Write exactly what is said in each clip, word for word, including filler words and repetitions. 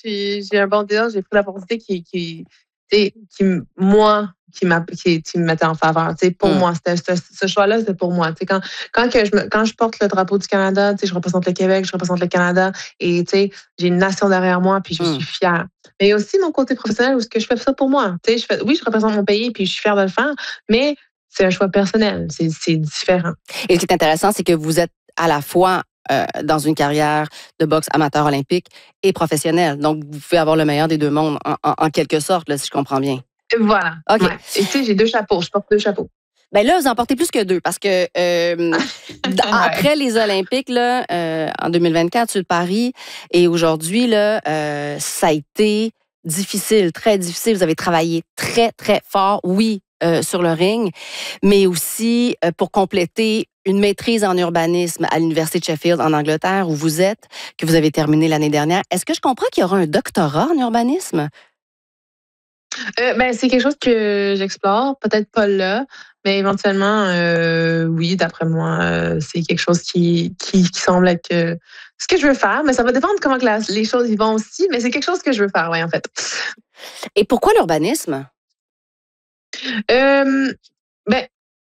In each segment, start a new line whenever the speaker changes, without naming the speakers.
Puis j'ai un bon deal, j'ai pris l'opportunité qui, qui, qui, qui moi, qui m'a qui, qui me mettait en faveur. Pour mm. moi, c'était, c'était, ce choix-là, c'était pour moi. T'sais, quand, quand, que je me, quand je porte le drapeau du Canada, je représente le Québec, je représente le Canada et j'ai une nation derrière moi, puis je mm. suis fière. Mais aussi mon côté professionnel, où ce que je fais ça pour moi. Je fais, oui, je représente mon pays, puis je suis fière de le faire, mais c'est un choix personnel. C'est, c'est différent.
Et ce qui est intéressant, c'est que vous êtes à la fois euh, dans une carrière de boxe amateur olympique et professionnelle. Donc, vous pouvez avoir le meilleur des deux mondes, en, en, en quelque sorte, là, si je comprends bien.
Voilà.
OK.
Ouais. Et tu sais, j'ai deux chapeaux. Je porte deux chapeaux.
Bien là, vous en portez plus que deux parce que euh, ouais. après les Olympiques, là, euh, en deux mille vingt-quatre, sur Paris, et aujourd'hui, là, euh, ça a été difficile, très difficile. Vous avez travaillé très, très fort, oui, euh, sur le ring, mais aussi euh, pour compléter une maîtrise en urbanisme à l'Université de Sheffield en Angleterre, où vous êtes, que vous avez terminé l'année dernière. Est-ce que je comprends qu'il y aura un doctorat en urbanisme?
Euh, ben, c'est quelque chose que j'explore, peut-être pas là, mais éventuellement, euh, oui, d'après moi, euh, c'est quelque chose qui, qui, qui semble être euh, ce que je veux faire, mais ça va dépendre comment que la, les choses y vont aussi, mais c'est quelque chose que je veux faire, oui, en fait.
Et pourquoi l'urbanisme?
Euh, ben,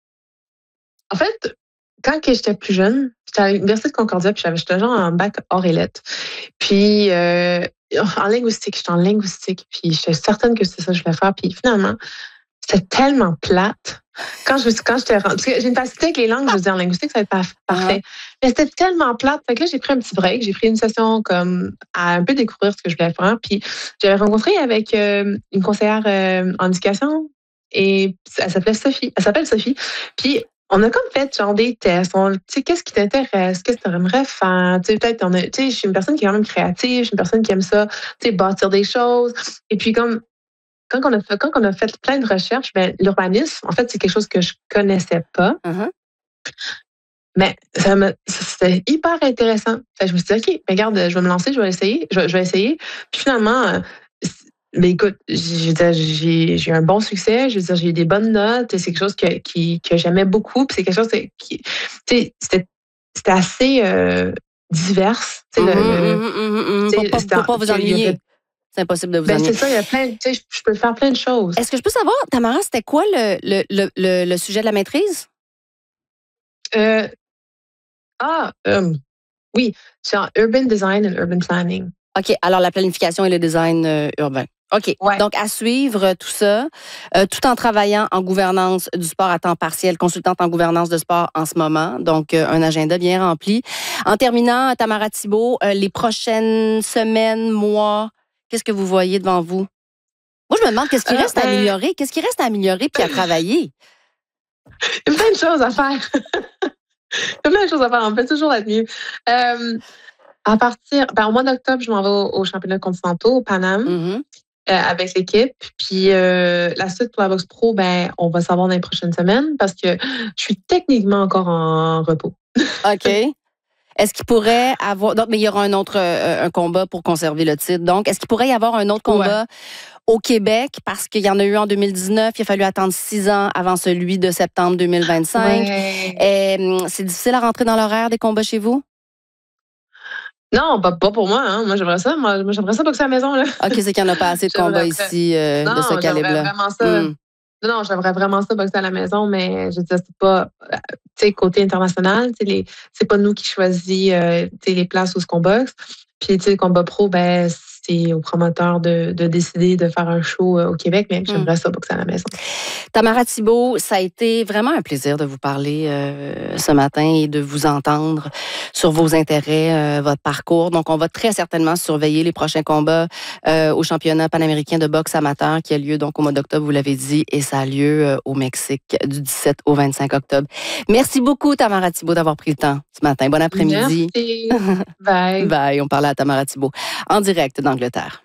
en fait, quand j'étais plus jeune, j'étais à l'Université de Concordia, puis j'étais genre en bac hors et lettres. Puis, euh, en linguistique, j'étais en linguistique, puis j'étais certaine que c'était ça que je voulais faire. Puis finalement, c'était tellement plate. Quand je quand j'étais parce que j'ai une facilité avec les langues, je veux dire en linguistique, ça va être parfait. Uh-huh. Mais c'était tellement plate. Fait que là, j'ai pris un petit break, j'ai pris une session comme à un peu découvrir ce que je voulais faire. Puis j'avais rencontré avec euh, une conseillère euh, en éducation et elle s'appelait Sophie. Elle s'appelle Sophie. Puis on a comme fait genre des tests. Tu sais, qu'est-ce qui t'intéresse? Qu'est-ce que tu aimerais faire? Tu sais, peut-être, on a, tu sais, je suis une personne qui est quand même créative. Je suis une personne qui aime ça, tu sais, bâtir des choses. Et puis, comme, quand on a fait, quand on a fait plein de recherches, ben, l'urbanisme, en fait, c'est quelque chose que je connaissais pas. Uh-huh. Mais ça me, c'était hyper intéressant. Fait que je me suis dit, OK, regarde, je vais me lancer, je vais essayer. Je, je vais essayer. Puis finalement, mais écoute, je veux dire, j'ai, j'ai eu un bon succès, je veux dire, j'ai eu des bonnes notes, c'est quelque chose que, qui, que j'aimais beaucoup, puis c'est quelque chose qui, tu sais, c'était, c'était assez euh, divers. Tu sais,
mm-hmm, le, mm-hmm, mm-hmm. Pour, pour, pour pas vous ennuyer. C'est impossible de vous
ben
ennuyer.
C'est ça, il y a plein, tu sais, je peux faire plein de choses.
Est-ce que je peux savoir, Tamara, c'était quoi le, le, le, le, le sujet de la maîtrise?
Euh, ah, euh, oui, c'est en urban design and urban planning.
OK, alors la planification et le design euh, urbain. OK. Ouais. Donc, à suivre tout ça, euh, tout en travaillant en gouvernance du sport à temps partiel, consultante en gouvernance de sport en ce moment. Donc, euh, un agenda bien rempli. En terminant, Tamara Thibault, euh, les prochaines semaines, mois, qu'est-ce que vous voyez devant vous? Moi, je me demande qu'est-ce qui reste euh, à améliorer? Qu'est-ce qui reste à améliorer puis à travailler?
Il y a plein de choses à faire. Il y a plein de choses à faire. On peut toujours être mieux. Euh, à partir, ben, au mois d'octobre, je m'en vais au, au championnat continentaux, au Paname. Mm-hmm. Euh, avec l'équipe. Puis euh, la suite pour la boxe pro, ben, on va savoir dans les prochaines semaines parce que je suis techniquement encore en repos.
OK. Est-ce qu'il pourrait avoir... Donc, mais il y aura un autre euh, un combat pour conserver le titre. Donc, est-ce qu'il pourrait y avoir un autre combat ouais. au Québec? Parce qu'il y en a eu en deux mille dix-neuf. Il a fallu attendre six ans avant celui de septembre deux mille vingt-cinq. Ouais. Et, c'est difficile à rentrer dans l'horaire des combats chez vous?
Non, pas, pas pour moi. Hein. Moi, j'aimerais ça. Moi, j'aimerais ça boxer à la maison. Là.
OK, c'est qu'il n'y en a pas assez de combats ici euh,
non,
de ce calibre-là.
Vraiment ça. Mm. Non, non, j'aimerais vraiment ça boxer à la maison, mais je veux dire, c'est pas, tu sais, côté international, tu sais, les, c'est pas nous qui choisissons, euh, tu sais, les places où ce qu'on boxe. Puis, tu sais, le combat pro, ben, c'est au promoteur de, de décider de faire un show au Québec, mais j'aimerais mm. ça boxer à la maison.
Tamara Thibault, ça a été vraiment un plaisir de vous parler euh, ce matin et de vous entendre sur vos intérêts, euh, votre parcours. Donc, on va très certainement surveiller les prochains combats euh, au championnat panaméricain de boxe amateur qui a lieu donc au mois d'octobre, vous l'avez dit, et ça a lieu euh, au Mexique du dix-sept au vingt-cinq octobre. Merci beaucoup, Tamara Thibault, d'avoir pris le temps ce matin. Bon après-midi.
Merci. Bye.
Bye. On parlait à Tamara Thibault en direct d'Angleterre.